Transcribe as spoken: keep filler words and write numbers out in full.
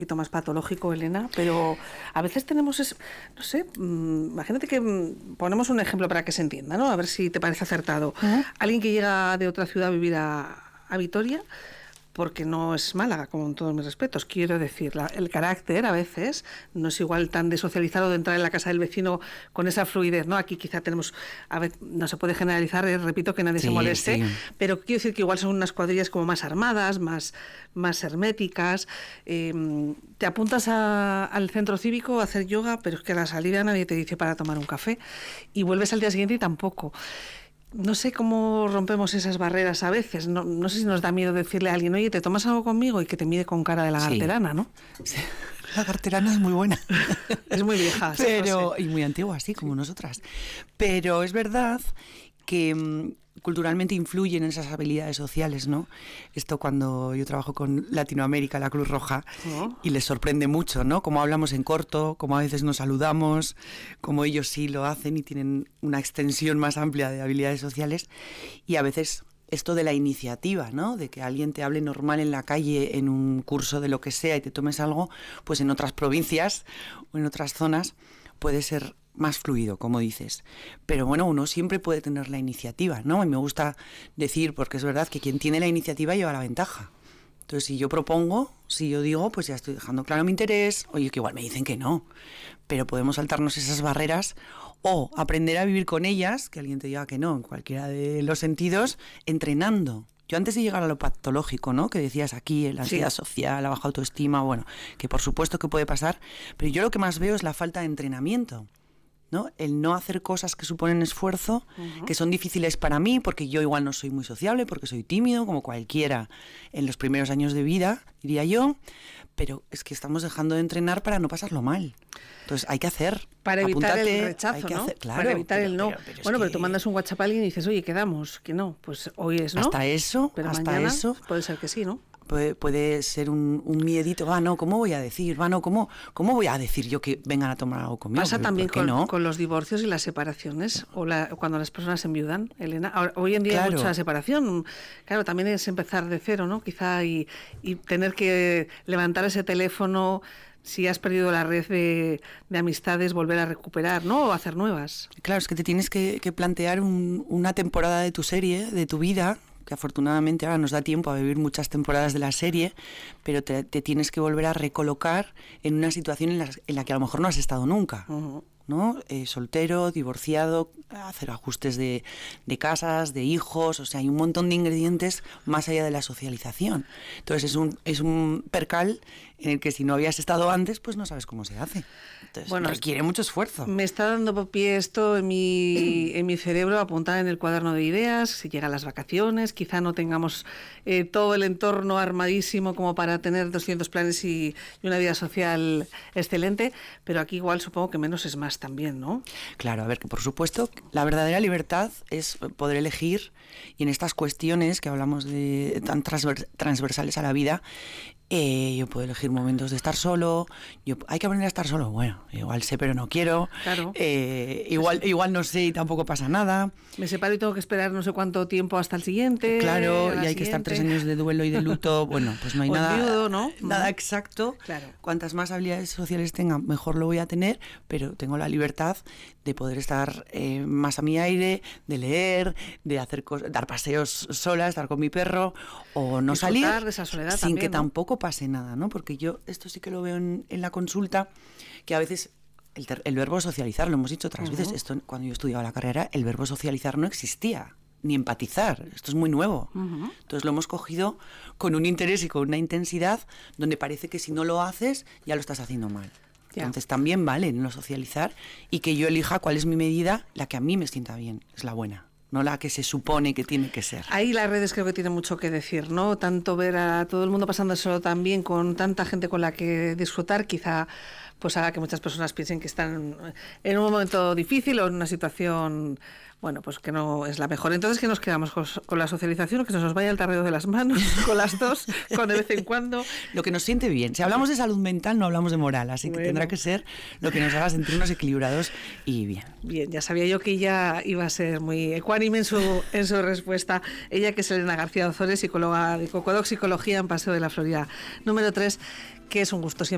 poquito más patológico, Elena, pero a veces tenemos, es, no sé, mmm, imagínate que mmm, ponemos un ejemplo para que se entienda, ¿no? A ver si te parece acertado. Uh-huh. Alguien que llega de otra ciudad a vivir a, a Vitoria, porque no es Málaga, con todos mis respetos, quiero decir, la, el carácter a veces no es igual tan de socializar o de entrar en la casa del vecino con esa fluidez, ¿no? Aquí quizá tenemos, a ver, no se puede generalizar, eh, repito, que nadie sí, se moleste, sí. Pero quiero decir que igual son unas cuadrillas como más armadas, más, más herméticas, eh, te apuntas a, al centro cívico a hacer yoga, pero es que a la salida nadie te dice para tomar un café, y vuelves al día siguiente y tampoco. No sé cómo rompemos esas barreras a veces. No, no sé si nos da miedo decirle a alguien, oye, ¿te tomas algo conmigo? Y que te mire con cara de lagarterana, sí. ¿no? Sí. La lagarterana es muy buena. Es muy vieja. Pero, y muy antigua, así como sí. nosotras. Pero es verdad que um, culturalmente influyen en esas habilidades sociales, ¿no? Esto cuando yo trabajo con Latinoamérica, la Cruz Roja, oh. y les sorprende mucho, ¿no? Cómo hablamos en corto, cómo a veces nos saludamos, cómo ellos sí lo hacen y tienen una extensión más amplia de habilidades sociales, y a veces esto de la iniciativa, ¿no? De que alguien te hable normal en la calle, en un curso de lo que sea, y te tomes algo, pues en otras provincias o en otras zonas puede ser más fluido, como dices. Pero bueno, uno siempre puede tener la iniciativa, ¿no? Y me gusta decir, porque es verdad que quien tiene la iniciativa lleva la ventaja. Entonces, si yo propongo, si yo digo, pues ya estoy dejando claro mi interés. Oye, que igual me dicen que no, pero podemos saltarnos esas barreras o aprender a vivir con ellas, que alguien te diga que no, en cualquiera de los sentidos, entrenando. Yo antes de llegar a lo patológico, ¿no? Que decías aquí, la ansiedad sí. social, la baja autoestima, bueno, que por supuesto que puede pasar, pero yo lo que más veo es la falta de entrenamiento, ¿no? El no hacer cosas que suponen esfuerzo, uh-huh. que son difíciles para mí, porque yo igual no soy muy sociable, porque soy tímido, como cualquiera en los primeros años de vida, diría yo, pero es que estamos dejando de entrenar para no pasarlo mal. Entonces hay que hacer. Para evitar apúntate, el rechazo, ¿no? Hacer, claro, para evitar pero, el no. Pero, pero bueno, que... pero tú mandas un WhatsApp a alguien y dices, oye, quedamos, que no, pues hoy es no. Hasta eso, pero hasta mañana eso. Puede ser que sí, ¿no? Puede, puede ser un, un miedito, va, ah, no, ¿cómo voy a decir? Va, no, ¿cómo, ¿cómo voy a decir yo que vengan a tomar algo conmigo? Pasa también con, no? con los divorcios y las separaciones, o la, cuando las personas enviudan, Elena. Ahora, hoy en día claro. hay mucha separación. Claro, también es empezar de cero, ¿no? Quizá y, y tener que levantar ese teléfono. Si has perdido la red de, de amistades, volver a recuperar, ¿no? O hacer nuevas. Claro, es que te tienes que, que plantear un, una temporada de tu serie, de tu vida, que afortunadamente ahora nos da tiempo a vivir muchas temporadas de la serie, pero te, te tienes que volver a recolocar en una situación en la, en la que a lo mejor no has estado nunca. Uh-huh. ¿No? Eh, soltero, divorciado, hacer ajustes de, de casas, de hijos, o sea, hay un montón de ingredientes más allá de la socialización. Entonces es un, es un percal en el que si no habías estado antes, pues no sabes cómo se hace. Entonces bueno, requiere mucho esfuerzo. Me está dando pie esto en mi, en mi cerebro, apuntar en el cuaderno de ideas, si llegan las vacaciones, quizá no tengamos eh, todo el entorno armadísimo como para tener doscientos planes y, y una vida social excelente, pero aquí igual supongo que menos es más también, ¿no? Claro, a ver, que por supuesto la verdadera libertad es poder elegir, y en estas cuestiones que hablamos de tan transver- transversales a la vida, eh, yo puedo elegir momentos de estar solo, yo, hay que aprender a estar solo, bueno, igual sé pero no quiero, claro. eh, igual, igual no sé y tampoco pasa nada. Me separo y tengo que esperar no sé cuánto tiempo hasta el siguiente. Claro, y hay siguiente. que estar tres años de duelo y de luto, bueno, pues no hay o nada, viudo, ¿no? nada exacto. Claro. Cuantas más habilidades sociales tenga, mejor lo voy a tener, pero tengo la libertad de poder estar eh, más a mi aire, de leer, de hacer cosas, dar paseos sola, estar con mi perro, o no disfrutar salir de esa soledad sin también, que ¿no? tampoco pase nada, ¿no? Porque yo esto sí que lo veo en, en la consulta, que a veces el, ter- el verbo socializar, lo hemos dicho otras uh-huh. veces, esto cuando yo estudiaba la carrera, el verbo socializar no existía, ni empatizar, esto es muy nuevo. Uh-huh. Entonces lo hemos cogido con un interés y con una intensidad donde parece que si no lo haces, ya lo estás haciendo mal. Ya. Entonces también vale no socializar y que yo elija cuál es mi medida, la que a mí me sienta bien, es la buena, no la que se supone que tiene que ser. Ahí las redes creo que tienen mucho que decir, ¿no? Tanto ver a todo el mundo pasándoselo tan bien, con tanta gente con la que disfrutar, quizá pues haga que muchas personas piensen que están en un momento difícil o en una situación, bueno, pues que no es la mejor. Entonces, ¿qué nos quedamos con, con la socialización? Que se nos vaya el tarreo de las manos, con las dos, con de vez en cuando. Lo que nos siente bien. Si hablamos de salud mental, no hablamos de moral, así que bueno. tendrá que ser lo que nos haga sentirnos equilibrados y bien. Bien, ya sabía yo que ella iba a ser muy ecuánime en su, en su respuesta. Ella, que es Elena García Ozores, psicóloga de Cocodoc Psicología en Paseo de la Florida número tres, que es un gusto siempre.